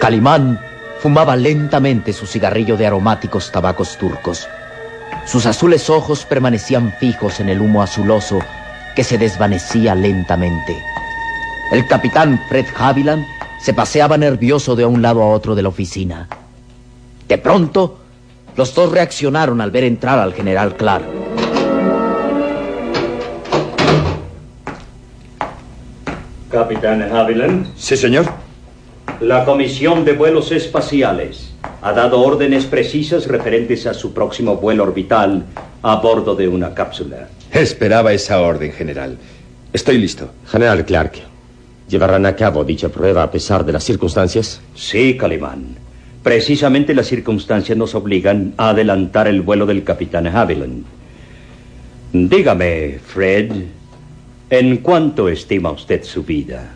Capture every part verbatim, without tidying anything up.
Calimán fumaba lentamente su cigarrillo de aromáticos tabacos turcos. Sus azules ojos permanecían fijos en el humo azuloso que se desvanecía lentamente. El capitán Fred Haviland se paseaba nervioso de un lado a otro de la oficina. De pronto, los dos reaccionaron al ver entrar al general Clark. Capitán Haviland. Sí, señor. La Comisión de Vuelos Espaciales ha dado órdenes precisas referentes a su próximo vuelo orbital a bordo de una cápsula. Esperaba esa orden, general. Estoy listo. General Clark, ¿llevarán a cabo dicha prueba a pesar de las circunstancias? Sí, Calimán. Precisamente las circunstancias nos obligan a adelantar el vuelo del capitán Haviland. Dígame, Fred, ¿en cuánto estima usted su vida?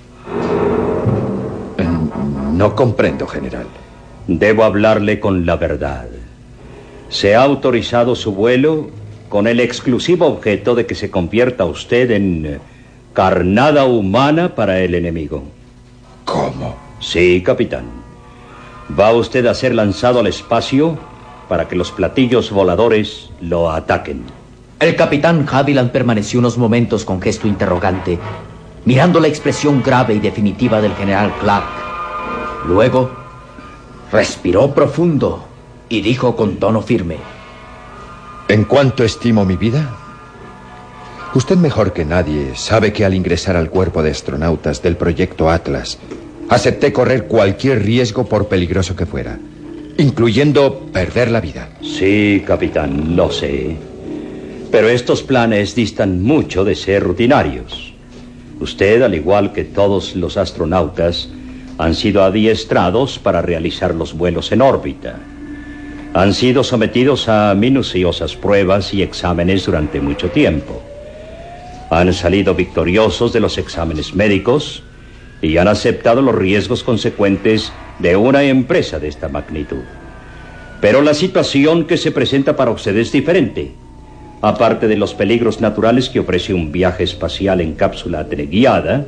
No comprendo, general. Debo hablarle con la verdad. Se ha autorizado su vuelo con el exclusivo objeto de que se convierta usted en carnada humana para el enemigo. ¿Cómo? Sí, capitán. Va usted a ser lanzado al espacio para que los platillos voladores lo ataquen. El capitán Haviland permaneció unos momentos con gesto interrogante, mirando la expresión grave y definitiva del general Clark. Luego, respiró profundo y dijo con tono firme: ¿En cuánto estimo mi vida? Usted mejor que nadie sabe que al ingresar al cuerpo de astronautas del proyecto Atlas, acepté correr cualquier riesgo por peligroso que fuera, incluyendo perder la vida. Sí, capitán, lo sé. Pero estos planes distan mucho de ser rutinarios. Usted, al igual que todos los astronautas, han sido adiestrados para realizar los vuelos en órbita. Han sido sometidos a minuciosas pruebas y exámenes durante mucho tiempo. Han salido victoriosos de los exámenes médicos y han aceptado los riesgos consecuentes de una empresa de esta magnitud. Pero la situación que se presenta para usted es diferente. Aparte de los peligros naturales que ofrece un viaje espacial en cápsula teleguiada,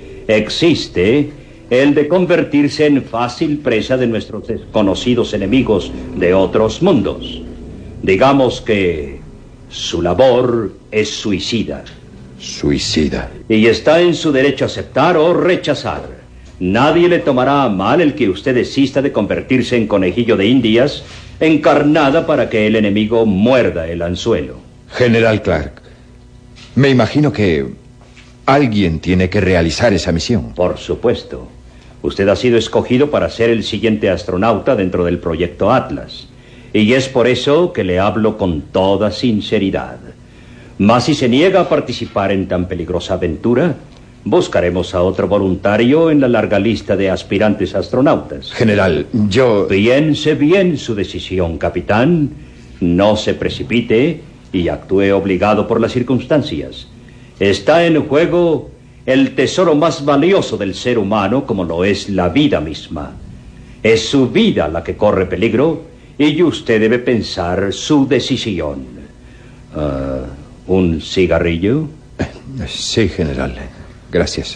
existe el de convertirse en fácil presa de nuestros desconocidos enemigos de otros mundos. Digamos que su labor es suicida. Suicida. Y está en su derecho a aceptar o rechazar. Nadie le tomará a mal el que usted desista de convertirse en conejillo de indias, encarnada para que el enemigo muerda el anzuelo. General Clark, me imagino que alguien tiene que realizar esa misión. Por supuesto. Usted ha sido escogido para ser el siguiente astronauta dentro del proyecto Atlas. Y es por eso que le hablo con toda sinceridad. Mas si se niega a participar en tan peligrosa aventura, buscaremos a otro voluntario en la larga lista de aspirantes astronautas. General, yo... Piense bien su decisión, capitán. No se precipite y actúe obligado por las circunstancias. Está en juego el tesoro más valioso del ser humano, como lo es la vida misma. Es su vida la que corre peligro y usted debe pensar su decisión. Uh, ¿Un cigarrillo? Sí, general. Gracias.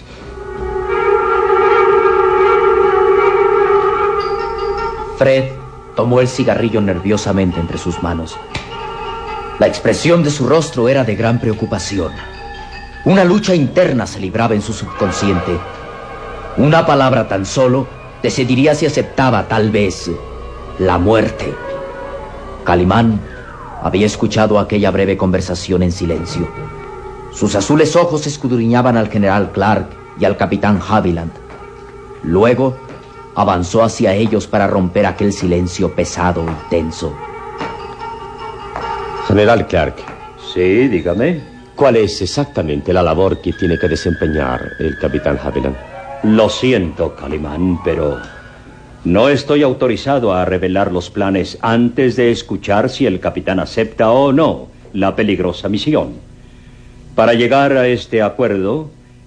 Fred tomó el cigarrillo nerviosamente entre sus manos. La expresión de su rostro era de gran preocupación. Una lucha interna se libraba en su subconsciente. Una palabra tan solo decidiría si aceptaba, tal vez, la muerte. Calimán había escuchado aquella breve conversación en silencio. Sus azules ojos escudriñaban al general Clark y al capitán Haviland. Luego avanzó hacia ellos para romper aquel silencio pesado y tenso. General Clark. Sí, dígame. ¿Cuál es exactamente la labor que tiene que desempeñar el capitán Haviland? Lo siento, Calimán, pero no estoy autorizado a revelar los planes antes de escuchar si el capitán acepta o no la peligrosa misión. Para llegar a este acuerdo,